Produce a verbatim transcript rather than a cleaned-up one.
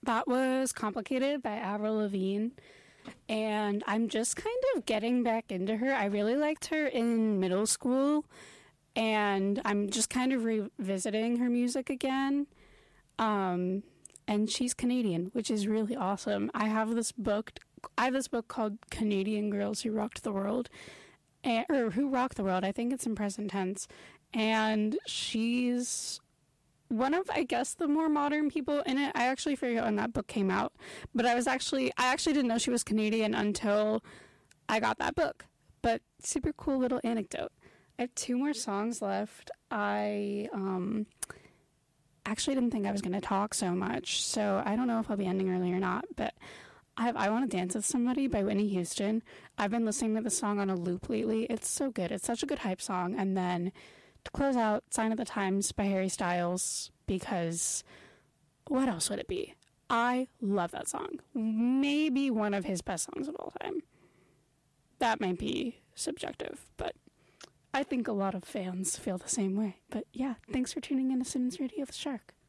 That was Complicated by Avril Lavigne. And I'm just kind of getting back into her. I really liked her in middle school. And I'm just kind of revisiting her music again. Um, and she's Canadian, which is really awesome. I have this book. I have this book called Canadian Girls Who Rocked the World. And, or Who Rocked the World. I think it's in present tense. And she's one of, I guess, the more modern people in it. I actually forget when that book came out. But I was actually, I actually didn't know she was Canadian until I got that book. But super cool little anecdote. I have two more songs left. I um, actually didn't think I was going to talk so much. So I don't know if I'll be ending early or not. But I have I Want to Dance with Somebody by Whitney Houston. I've been listening to the song on a loop lately. It's so good. It's such a good hype song. And then to close out, Sign of the Times by Harry Styles, because what else would it be? I love that song. Maybe one of his best songs of all time. That might be subjective, but I think a lot of fans feel the same way. But yeah, thanks for tuning in to Students Radio with Shark.